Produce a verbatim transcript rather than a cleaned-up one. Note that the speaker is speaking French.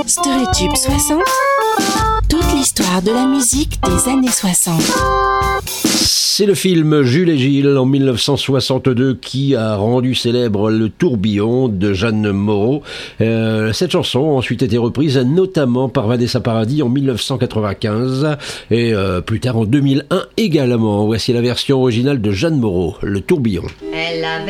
Storytube soixante, toute l'histoire de la musique des années soixante. C'est le film Jules et Gilles en mille neuf cent soixante-deux qui a rendu célèbre Le Tourbillon de Jeanne Moreau. Euh, cette chanson a ensuite été reprise notamment par Vanessa Paradis en mille neuf cent quatre-vingt-quinze et euh, plus tard en deux mille un également. Voici la version originale de Jeanne Moreau, Le Tourbillon. Elle avait